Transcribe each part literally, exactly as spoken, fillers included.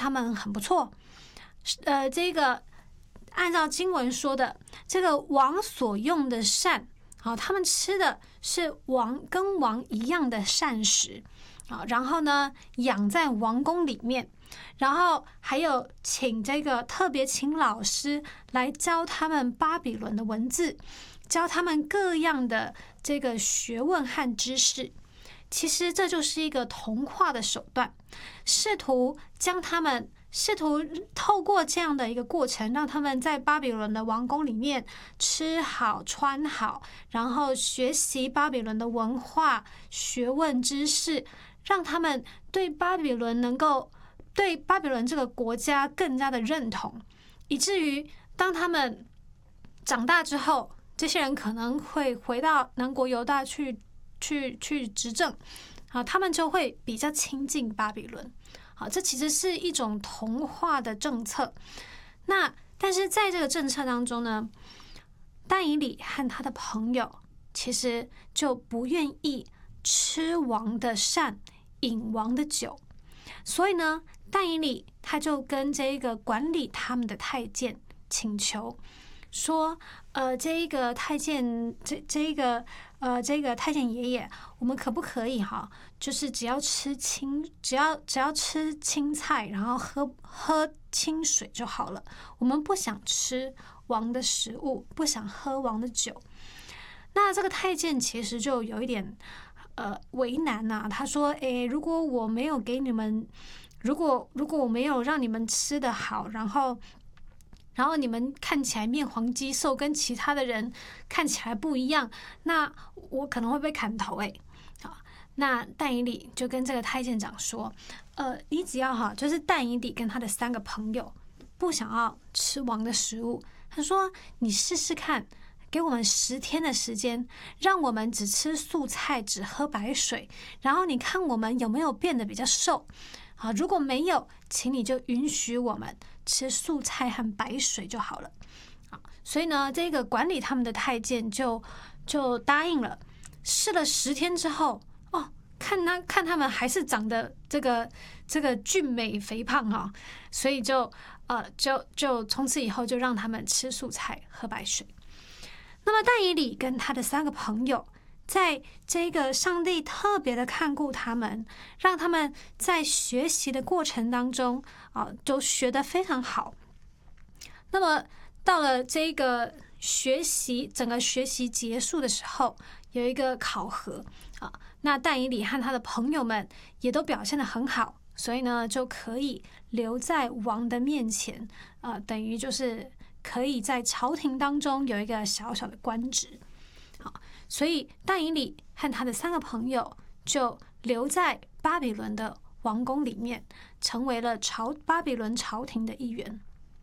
他们很不错。呃，这个按照经文说的，这个王所用的膳，好，他们吃的是王跟王一样的膳食，好，然后呢，养在王宫里面，然后还有请这个特别请老师来教他们巴比伦的文字，教他们各样的这个学问和知识。其实这就是一个同化的手段，试图将他们试图透过这样的一个过程，让他们在巴比伦的王宫里面吃好穿好，然后学习巴比伦的文化、学问、知识，让他们对巴比伦能够对巴比伦这个国家更加的认同，以至于当他们长大之后，这些人可能会回到南国犹大去去去执政啊，他们就会比较亲近巴比伦。好，这其实是一种同化的政策。那但是在这个政策当中呢，但以理和他的朋友其实就不愿意吃王的膳，饮王的酒。所以呢，但以理他就跟这个管理他们的太监请求说，呃，这一个太监，这这一个呃，这个太监爷爷，我们可不可以哈，就是只要吃青，只要只要吃青菜，然后喝喝清水就好了。我们不想吃王的食物，不想喝王的酒。那这个太监其实就有一点呃为难呐、啊，他说，诶，如果我没有给你们，如果如果我没有让你们吃得好，然后。然后你们看起来面黄肌瘦，跟其他的人看起来不一样，那我可能会被砍头哎。好，那但以理就跟这个太监长说，呃，你只要哈，就是但以理跟他的三个朋友不想要吃王的食物，他说你试试看，给我们十天的时间，让我们只吃素菜，只喝白水，然后你看我们有没有变得比较瘦。好，如果没有，请你就允许我们吃素菜和白水就好了。好，所以呢，这个管理他们的太监就就答应了。试了十天之后，哦，看他看他们还是长得这个这个俊美肥胖哈、哦，所以就呃就就从此以后就让他们吃素菜喝白水。那么但以理跟他的三个朋友，在这个上帝特别的看顾他们，让他们在学习的过程当中啊，都学得非常好。那么到了这个学习整个学习结束的时候，有一个考核啊，那但以理和他的朋友们也都表现得很好，所以呢就可以留在王的面前啊，等于就是可以在朝廷当中有一个小小的官职。好，所以但以理和他的三个朋友就留在巴比伦的王宫里面，成为了朝巴比伦朝廷的一员。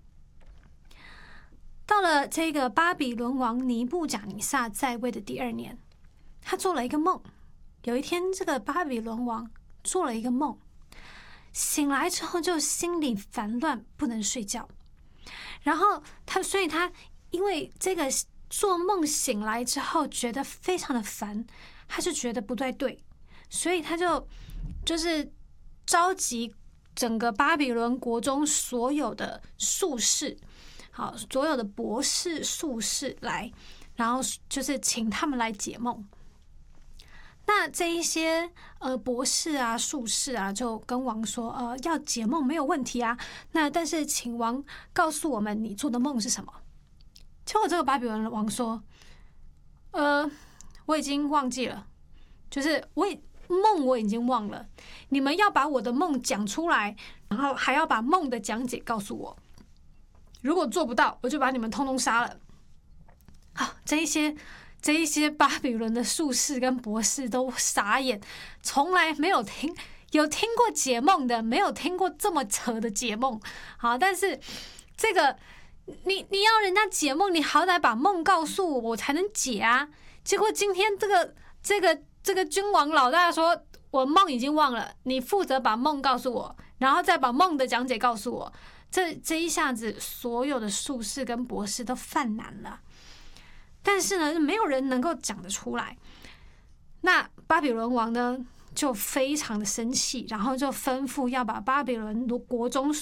到了这个巴比伦王尼布甲尼撒在位的第二年，他做了一个梦。有一天，这个巴比伦王做了一个梦，醒来之后就心里烦乱，不能睡觉。然后他，所以他因为这个做梦醒来之后觉得非常的烦，他就觉得不对对，所以他就就是召集整个巴比伦国中所有的术士，好，所有的博士、术士来，然后就是请他们来解梦。那这一些呃博士啊、术士啊，就跟王说，呃，要解梦没有问题啊。那但是请王告诉我们你做的梦是什么。结果这个巴比伦王说，呃，我已经忘记了，就是我梦我已经忘了，你们要把我的梦讲出来，然后还要把梦的讲解告诉我。如果做不到，我就把你们通通杀了。好，这一些这一些巴比伦的术士跟博士都傻眼，从来没有听有听过解梦的，没有听过这么扯的解梦。好，但是这个你你要人家解梦，你好歹把梦告诉我，我才能解啊。结果今天这个这个这个君王老大说，我梦已经忘了，你负责把梦告诉我，然后再把梦的讲解告诉我。这这一下子，所有的术士跟博士都犯难了。但是呢，没有人能够讲得出来。那巴比伦王呢，就非常的生气，然后就吩咐要把巴比伦国中